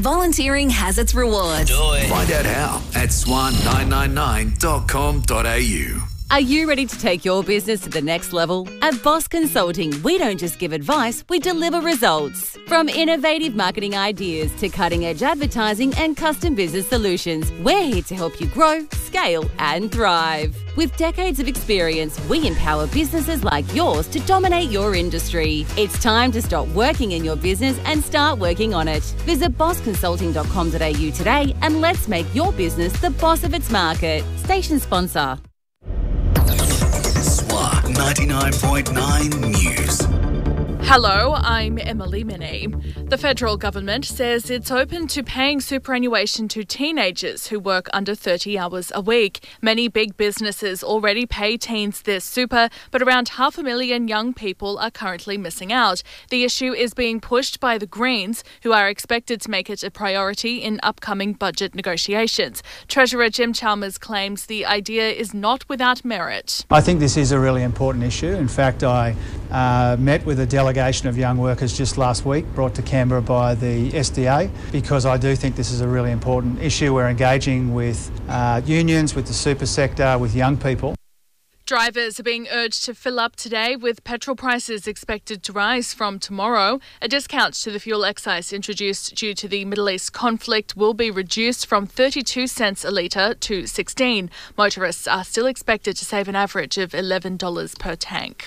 Volunteering has its rewards. Find out how at swan999.com.au. Are you ready to take your business to the next level? At Boss Consulting, we don't just give advice, we deliver results. From innovative marketing ideas to cutting-edge advertising and custom business solutions, we're here to help you grow, scale and thrive. With decades of experience, we empower businesses like yours to dominate your industry. It's time to stop working in your business and start working on it. Visit bossconsulting.com.au today and let's make your business the boss of its market. Station sponsor. SWA 99.9 News. Hello, I'm Emily Minnie. The federal government says it's open to paying superannuation to teenagers who work under 30 hours a week. Many big businesses already pay teens their super, but around 500,000 young people are currently missing out. The issue is being pushed by the Greens, who are expected to make it a priority in upcoming budget negotiations. Treasurer Jim Chalmers claims the idea is not without merit. I think this is a really important issue. In fact, I met with a delegation of young workers just last week, brought to Canberra by the SDA, because I do think this is a really important issue. We're engaging with unions, with the super sector, with young people. Drivers are being urged to fill up today, with petrol prices expected to rise from tomorrow. A discount to the fuel excise introduced due to the Middle East conflict will be reduced from 32 cents a litre to 16. Motorists are still expected to save an average of $11 per tank.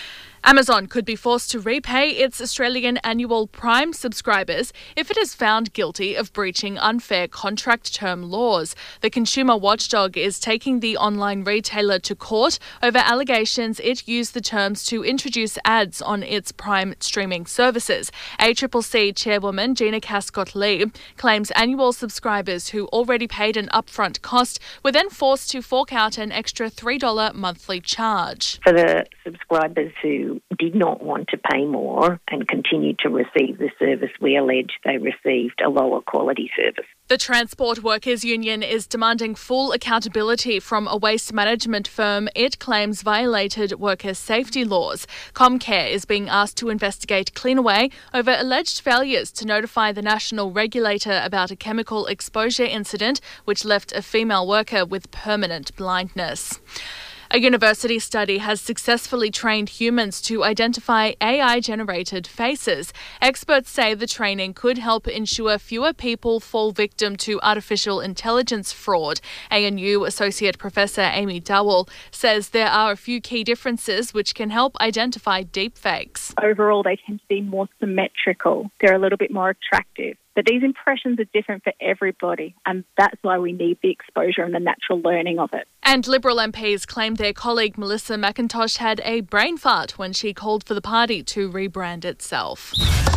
Amazon could be forced to repay its Australian annual Prime subscribers if it is found guilty of breaching unfair contract term laws. The consumer watchdog is taking the online retailer to court over allegations it used the terms to introduce ads on its Prime streaming services. ACCC chairwoman Gina Cascott-Lee claims annual subscribers who already paid an upfront cost were then forced to fork out an extra $3 monthly charge. For the subscribers who did not want to pay more and continued to receive the service, we allege they received a lower quality service. The Transport Workers Union is demanding full accountability from a waste management firm it claims violated worker safety laws. Comcare is being asked to investigate Cleanaway over alleged failures to notify the national regulator about a chemical exposure incident which left a female worker with permanent blindness. A university study has successfully trained humans to identify AI-generated faces. Experts say the training could help ensure fewer people fall victim to artificial intelligence fraud. ANU Associate Professor Amy Dowell says there are a few key differences which can help identify deepfakes. Overall, they tend to be more symmetrical. They're a little bit more attractive. But these impressions are different for everybody, and that's why we need the exposure and the natural learning of it. And Liberal MPs claimed their colleague Melissa McIntosh had a brain fart when she called for the party to rebrand itself.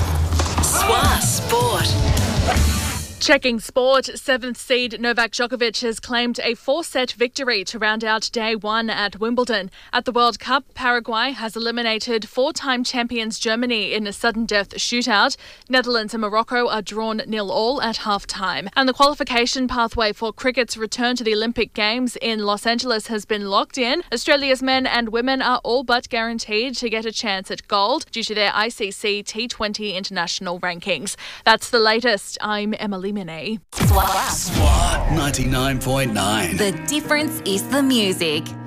SWA Sport. Checking sport, 7th seed Novak Djokovic has claimed a 4-set victory to round out day one at Wimbledon. At the World Cup, Paraguay has eliminated 4-time champions Germany in a sudden death shootout. Netherlands and Morocco are drawn 0-0 at half-time. And the qualification pathway for cricket's return to the Olympic Games in Los Angeles has been locked in. Australia's men and women are all but guaranteed to get a chance at gold due to their ICC T20 international rankings. That's the latest. I'm Emily Minnie. SWA. SWA 99.9. The difference is the music.